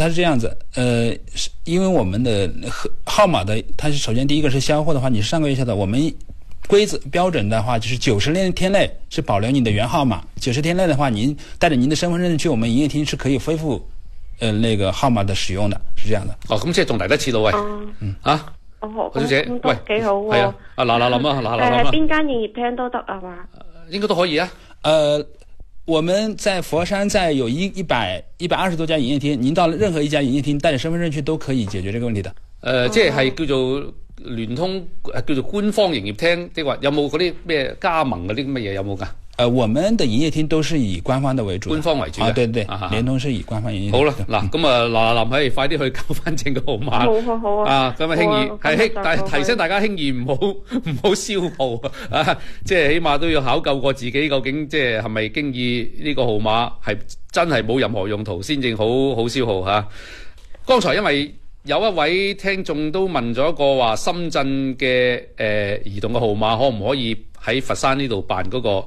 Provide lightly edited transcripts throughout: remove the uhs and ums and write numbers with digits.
是这样子，因为我们的号码的，它是首先第一个是销货的话，你是上个月下的，我们规则标准的话就是90天内是保留你的原号码，90天内的话，您带着您的身份证去我們營業廳是可以恢復那個號碼的使用的，是這樣的。 咁即係仲嚟得切咯，喂，小姐，喂，幾好喎。係啊，嗱諗啊， 邊間營業廳都得啊嘛？ 應該都可以啊。 我們在佛山在有120多家營業廳，您到任何一家營業廳帶着身份證去都可以解決這個問題的。 即係叫做聯通叫做官方營業廳，即係話有冇嗰啲咩加盟嗰啲乜嘢有冇㗎？ 我們的營業廳都是以官方的為主， 官方為主啊，對，聯通是以官方營業廳。 好啦，嗱咁啊，林係快啲去搞翻正個號碼。 好啊。 咁啊，輕易但係提醒大家輕易唔好消耗啊！即係起碼都要考究過自己究竟即係係咪經已呢個號碼係真係冇任何用途先正好消耗嚇。剛才因為有一位聽眾都問咗一個話深圳嘅移動嘅號碼可唔可以喺佛山呢度辦嗰個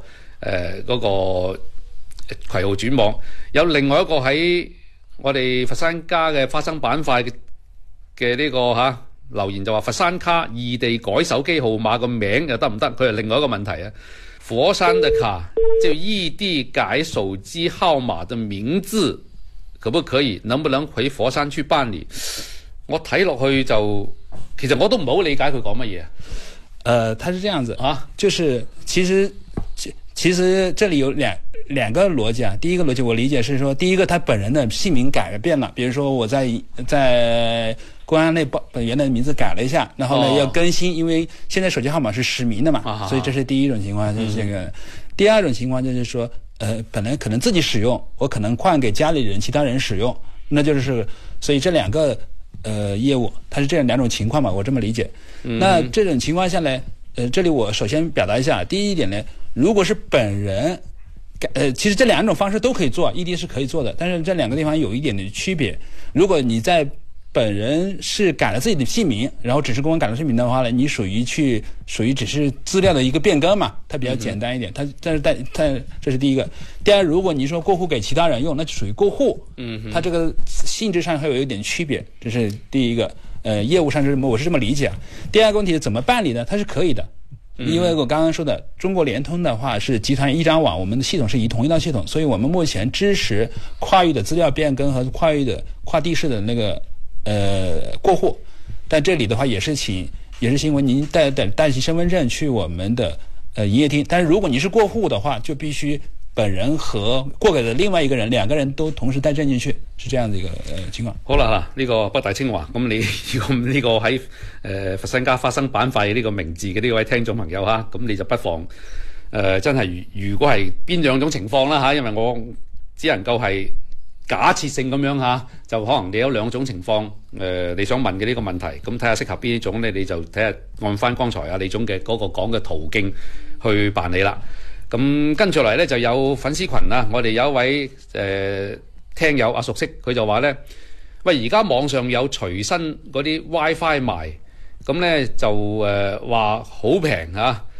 攜號轉網，有另外一個喺我哋佛山家嘅花生板塊嘅呢個留言就話佛山卡異地改手機號碼個名又得唔得？佢係另外一個問題啊。佛山的卡就異地改手機號碼的名字可不可以？能不能回佛山去辦理？我睇落去就其實我都唔係好理解佢講乜嘢啊。 他是這樣子啊，就是其實這裡有兩個邏輯啊。第一個邏輯我理解是說，第一個他本人的姓名改變了，比如說我在公安內本源的名字改了一下，然後呢要更新，因為現在手機號碼是實名的嘛，所以這是第一種情況，就是這個。第二種情況就是說，本來可能自己使用，我可能換給家裡人、其他人使用，那就是所以這兩個業務它是這樣兩種情況嘛，我這麼理解。那這種情況下呢，這裡我首先表達一下，第一點呢，如果是本人其實這兩種方式都可以做，異地是可以做的，但是這兩個地方有一點的區別。如果你在本人是改了自己的姓名，然後只是公安改了姓名的話呢，你屬於只是資料的一個變更嘛，它比較簡單一點。但是這是第一個。第二，如果你說過戶給其他人用，那就屬於過戶，它這個性質上會有一點區別，這是第一個。業務上我是這麼理解。第二個問題怎麼辦理呢？它是可以的。因為我剛剛說的中國聯通的話是集團一張網，我們的系統是以同一套系統，所以我們目前支持跨域的資料變更和跨域的跨地市的那個過戶。但這裡的話也是因為您帶起身份證去我們的營業廳，但是如果你是過戶的話，就必須本人和過給的另外一個人，兩個人都同時帶證進去，是這樣的一個情況。 好啦，呢個北大清華，咁你如果呢個喺佛山家花生板塊呢個名字嘅呢位聽眾朋友咁你就不妨真係如果係邊兩種情況啦因為我只能夠係假設性咁樣就可能你有兩種情況你想問嘅呢個問題，咁睇下適合邊一種咧，你就睇下按翻剛才李總嘅嗰個講嘅途徑去辦理啦。咁跟住嚟咧就有粉絲群啦，我哋有一位聽友熟悉，佢就話咧，喂，而家網上有隨身嗰啲 WiFi 賣，咁咧就話好平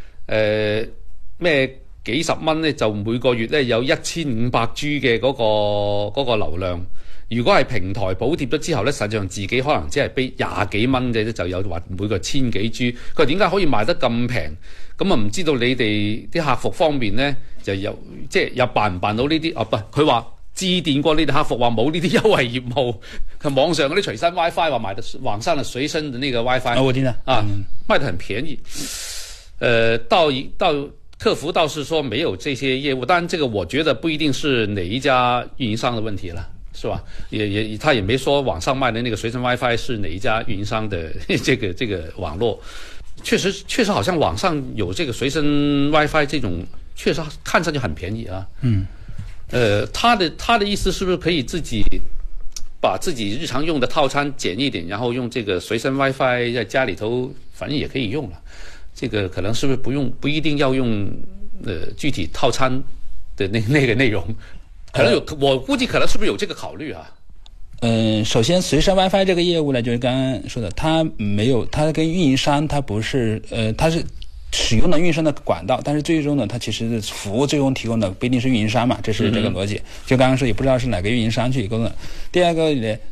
咩幾十蚊咧就每個月咧有1500G 嘅嗰個流量。如果係平台補貼咗之後咧，實際上自己可能只係俾20幾蚊嘅，就有話每個1000幾 G。佢話點解可以賣得咁平？咁唔知道你哋啲客服方面咧，就即係又辦唔辦到呢啲？佢話致電過你哋客服話冇呢啲優惠業務。佢網上嗰啲隨身 WiFi 話賣得網上的隨身的那個 WiFi， 我聽到賣得很便宜。到客服倒是說沒有這些業務，但這個我覺得不一定是哪一家運營商的問題了。是吧？他也沒說網上賣的那個隨身 WiFi 是哪一家運營商的這個網絡。確實好像網上有這個隨身 WiFi 這種，確實看上去很便宜啊。他的意思是不是可以自己把自己日常用的套餐減一點，然後用這個隨身 WiFi 在家裡頭，反正也可以用了。這個可能是不是不一定要用具體套餐的那個內容？可能有，我估計可能是不是有這個考慮啊？ 首先隨身 WiFi 這個業務呢，就是剛剛說的，它沒有，它跟運營商它不是，它是使用的運營商的管道，但是最終呢，它其實服務最終提供的不一定是運營商嘛，這是這個邏輯。就剛剛說，也不知道是哪個運營商去提供的。第二個呢，